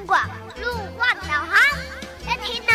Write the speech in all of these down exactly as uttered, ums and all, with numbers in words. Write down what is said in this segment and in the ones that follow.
广路况导航，要听哦。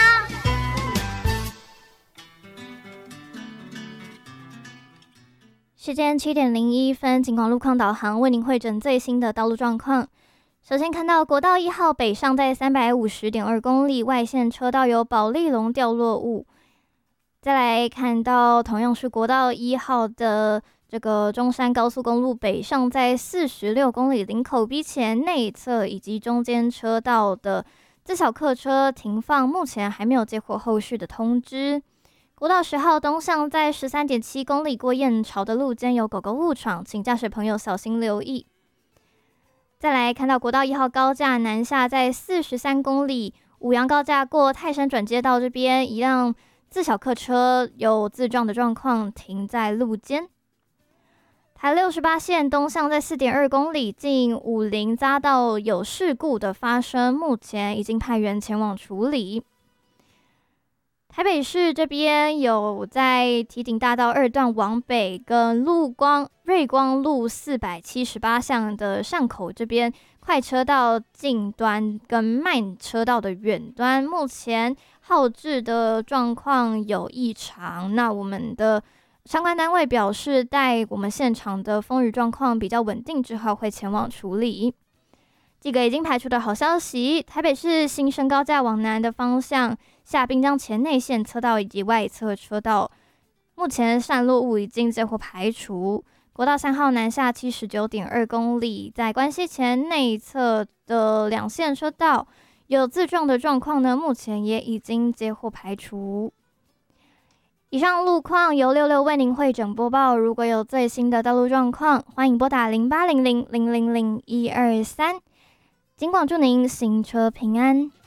时间七点零一分，警广路况导航为您汇整最新的道路状况。首先看到国道一号北上在三百五十点二公里，外线车道有保利龙掉落物。再来看到同样是国道一号的这个中山高速公路北上在四十六公里，林口 B 前内侧以及中间车道的自小客车停放，目前还没有接获后续的通知。国道十号东向在 十三点七公里过燕巢的路间有狗狗误闯，请驾驶朋友小心留意。再来看到国道一号高架南下在四十三公里，五羊高架过泰山转接道这边，一辆自小客车有自撞的状况，停在路肩。台六十八线东向在 四点二公里，近五菱匝道有事故的发生，目前已经派员前往处理。台北市这边有在堤顶大道二段往北跟陆光瑞光路四百七十八巷的巷口这边快车道近端跟慢车道的远端，目前号志的状况有异常，那我们的相关单位表示，待我们现场的风雨状况比较稳定之后，会前往处理。几个已经排除的好消息，台北市新生高架往南的方向下滨江前内线车道以及外侧车道，目前散落物已经接获排除。国道三号南下 七十九点二公里，在关西前内侧的两线车道有自撞的状况呢，目前也已经接获排除。以上路况由六六为您汇整播报，如果有最新的道路状况，欢迎拨打零八零零零零零一二三。警广祝您行车平安。